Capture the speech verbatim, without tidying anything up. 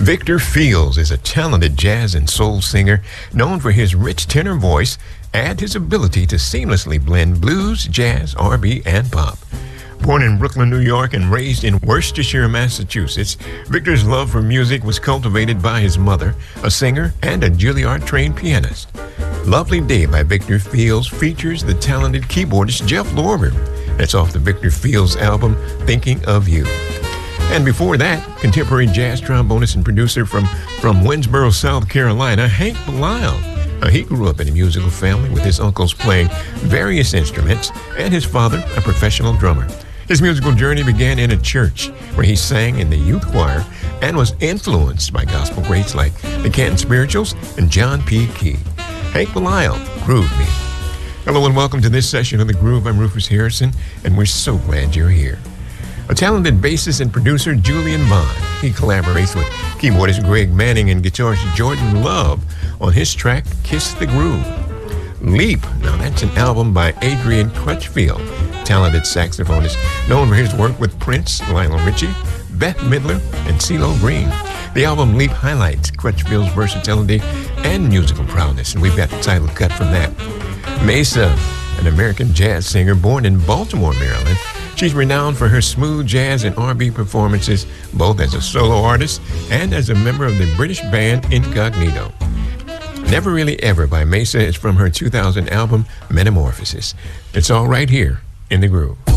Victor Fields is a talented jazz and soul singer known for his rich tenor voice and his ability to seamlessly blend blues, jazz, R and B, and pop. Born in Brooklyn, New York, and raised in Worcestershire, Massachusetts, Victor's love for music was cultivated by his mother, a singer and a Juilliard-trained pianist. Lovely Day by Victor Fields features the talented keyboardist Jeff Lorber. That's off the Victor Fields album, Thinking of You. And before that, contemporary jazz trombonist and producer from, from Winsboro, South Carolina, Hank Belial. Uh, he grew up in a musical family with his uncles playing various instruments and his father a professional drummer. His musical journey began in a church where he sang in the youth choir and was influenced by gospel greats like the Canton Spirituals and John P. Kee. Hank Belial, Groove Me. Hello and welcome to this session of The Groove. I'm Rufus Harrison, and we're so glad you're here. A talented bassist and producer, Julian Vaughn. He collaborates with keyboardist Greg Manning and guitarist Jordan Love on his track, Kiss the Groove. Leap, now that's an album by Adrian Crutchfield, talented saxophonist known for his work with Prince, Lionel Richie, Beth Midler, and CeeLo Green. The album Leap highlights Crutchfield's versatility and musical prowess, and we've got the title cut from that. Mesa, an American jazz singer born in Baltimore, Maryland. She's renowned for her smooth jazz and R and B performances, both as a solo artist and as a member of the British band Incognito. Never Really Ever by Mesa is from her two thousand album, Metamorphosis. It's all right here in The Groove.